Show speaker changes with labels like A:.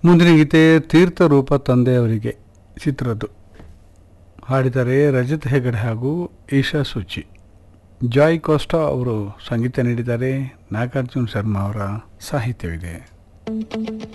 A: ಮುಂದಿನ ಗೀತೆ ತೀರ್ಥರೂಪ ತಂದೆಯವರಿಗೆ ಚಿತ್ರದ್ದು. ಹಾಡಿದರೆ ರಜತ್ ಹೆಗಡೆ ಹಾಗೂ ಈಶಾ ಸುಚಿ. ಜಾಯ್ ಕೋಸ್ಟಾ ಅವರು ಸಂಗೀತ ನೀಡಿದ್ದಾರೆ. ನಾಗಾರ್ಜುನ ಶರ್ಮಾ ಅವರ ಸಾಹಿತ್ಯವಿದೆ.